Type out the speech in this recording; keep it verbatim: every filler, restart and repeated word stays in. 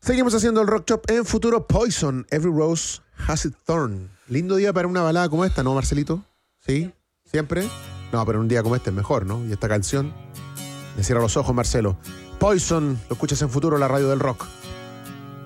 Seguimos haciendo el Rock Chop en futuro. Poison, Every Rose Has Its Thorn. Lindo día para una balada como esta, ¿no, Marcelito? ¿Sí? ¿Siempre? No, pero un día como este es mejor, ¿no? Y esta canción me cierra los ojos, Marcelo. Poison, lo escuchas en futuro, la radio del rock.